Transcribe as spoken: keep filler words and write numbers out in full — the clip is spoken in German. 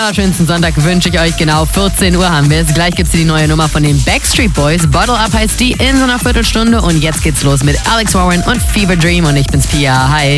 allerschönsten Sonntag wünsche ich euch. Genau vierzehn Uhr haben wir es. Gleich gibt's hier die neue Nummer von den Backstreet Boys. Bottle Up heißt die in so einer Viertelstunde. Und jetzt geht's los mit Alex Warren und Fever Dream. Und ich bin's Pia. Hi.